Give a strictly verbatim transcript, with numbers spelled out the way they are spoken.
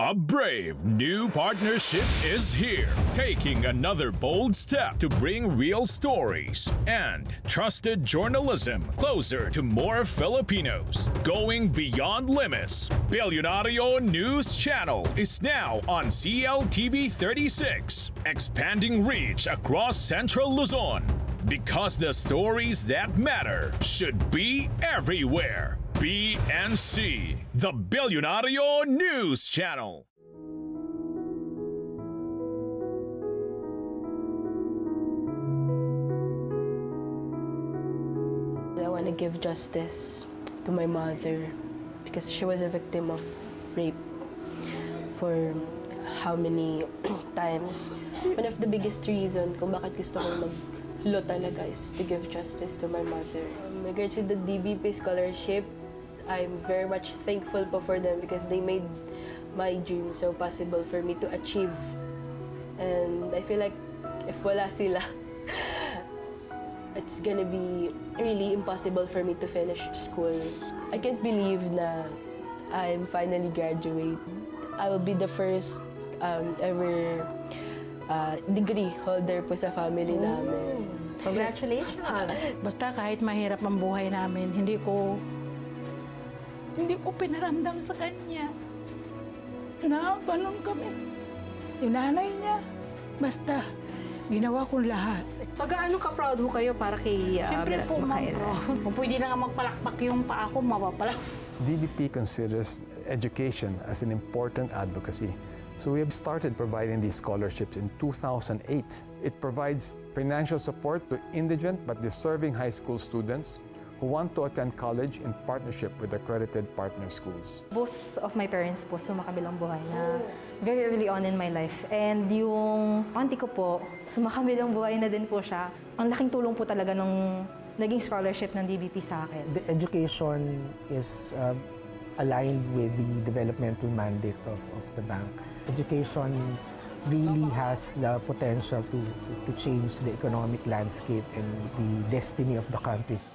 A brave new partnership is here, taking another bold step to bring real stories and trusted journalism closer to more Filipinos. Going beyond limits, Billionario News Channel is now on C L T V thirty-six, expanding reach across Central Luzon. Because the stories that matter should be everywhere. B N C, the Billionario News Channel. I want to give justice to my mother because she was a victim of rape for how many times. One of the biggest reason kung bakit gusto kong mag-law talaga is to give justice to my mother. In regards to the D B P scholarship, I'm very much thankful po for them because they made my dream so possible for me to achieve. And I feel like if wala sila, it's gonna be really impossible for me to finish school. I can't believe na I'm finally graduate. I will be the first um, ever uh, degree holder po sa family Oh. namin. Congratulations! Basta kahit mahirap ang buhay namin, hindi ko hindi ko pinaramdam sa kanya na ganun kami. Yung nanay niya, basta ginawa kong lahat. So, gaano ka-proud ho kayo para kay uh, Siyempre po, ma'am. Micaela? Kung pwede na nga magpalakpak yung paa ko, mapapalak. D B P considers education as an important advocacy. So we have started providing these scholarships in two thousand eight. It provides financial support to indigent but deserving high school students who want to attend college in partnership with accredited partner schools. Both of my parents po sumakabilang buhay na very early on in my life. And yung auntie ko po, sumakabilang buhay na din po siya. Ang laking tulong po talaga nung naging scholarship ng D B P sa akin. The education is uh, aligned with the developmental mandate of, of the bank. Education really has the potential to, to change the economic landscape and the destiny of the country.